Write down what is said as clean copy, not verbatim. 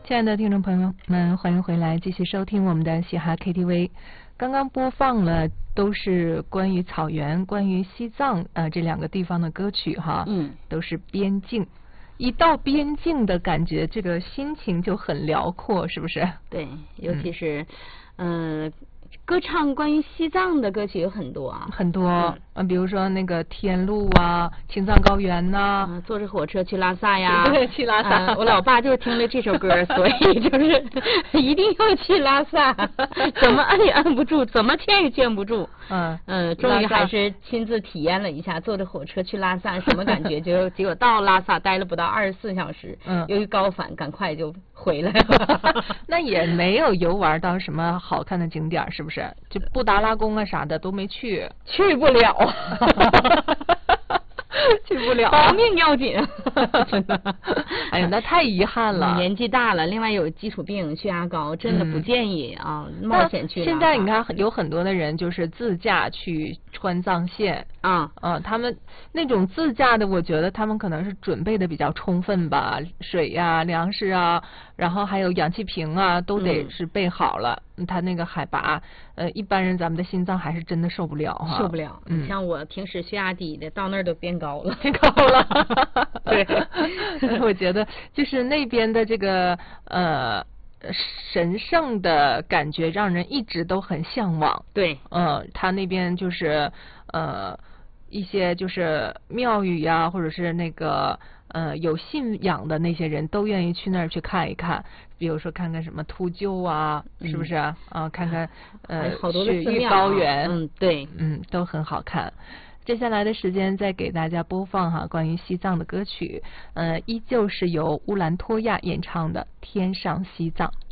亲爱的听众朋友们，欢迎回来，继续收听我们的嘻哈 KTV。刚刚播放了都是关于草原、关于西藏这两个地方的歌曲哈，都是边境。一到边境的感觉，这个心情就很辽阔，是不是？ 对，尤其是歌唱关于西藏的歌曲有很多啊， 很多比如说那个天路啊，青藏高原呐， 坐着火车去拉萨呀， 对，去拉萨。 我老爸就听了这首歌，所以就是一定要去拉萨，怎么摁也摁不住，怎么劝也劝不住。终于还是亲自体验了一下，坐着火车去拉萨什么感觉？结果到拉萨待了不到24小时，由于高反，赶快就回来了。 那也没有游玩到什么好看的景点，是不是？就布达拉宫啊啥的都没去， 去不了。 去不了， 保命要紧。 真的，哎呀，那太遗憾了。 年纪大了，另外有基础病、血压高，真的不建议冒险去。 现在你看，有很多的人就是自驾去川藏线他们那种自驾的，我觉得他们可能是准备的比较充分吧，水呀、粮食啊，然后还有氧气瓶啊，都得是备好了。他那个海拔，一般人咱们的心脏还是真的受不了哈， 受不了。像我平时血压低的，到那儿都变高了， 变高了。 对， 我觉得就是那边的这个神圣的感觉，让人一直都很向往。 对， 他那边就是一些就是庙宇呀，或者是那个有信仰的那些人都愿意去那儿去看一看，比如说看看什么秃鹫啊，是不是看看好多的雪域高原， 对， 都很好看。接下来的时间再给大家播放关于西藏的歌曲，依旧是由乌兰托娅演唱的《天上西藏》。